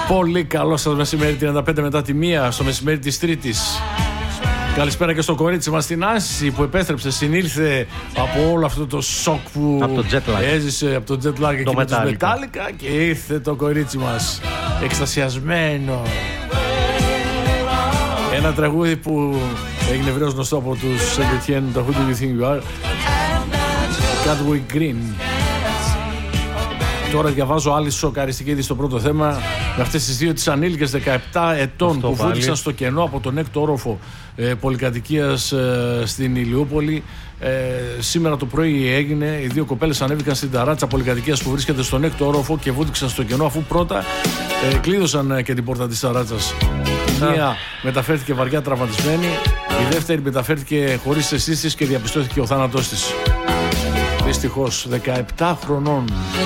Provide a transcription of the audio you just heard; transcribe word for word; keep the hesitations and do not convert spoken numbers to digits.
Πολύ καλό σας μεσημέρι, τριάντα πέντε μετά τη μία, στο μεσημέρι της Τρίτης. Καλησπέρα και στο κορίτσι μας την Άση που επέστρεψε, συνήλθε από όλο αυτό το σοκ που από το jet lag. έζησε από το jet lag εκεί με τους Metallica και ήρθε το κορίτσι μας εκστασιασμένο. Ένα τραγούδι που έγινε ευρέως γνωστό από τους Saint Etienne, το Who Do You Think You Are, Catwick Green. Τώρα διαβάζω άλλη σοκαριστική είδηση στο πρώτο θέμα, με αυτές τις δύο τις ανήλικες δεκαεπτά ετών αυτό που βούτυξαν στο κενό από τον έκτο όροφο ε, πολυκατοικίας ε, στην Ηλιούπολη. Ε, σήμερα το πρωί έγινε, οι δύο κοπέλες ανέβηκαν στην ταράτσα πολυκατοικίας που βρίσκεται στον έκτο όροφο και βούτυξαν στο κενό, αφού πρώτα ε, κλείδωσαν ε, και την πόρτα της ταράτσας. Η μία μεταφέρθηκε βαριά τραυματισμένη, η δεύτερη μεταφέρθηκε χωρίς αισθήσεις και διαπιστώθηκε ο θάνατός της. Δυστυχώς, δεκαεπτά χρονών.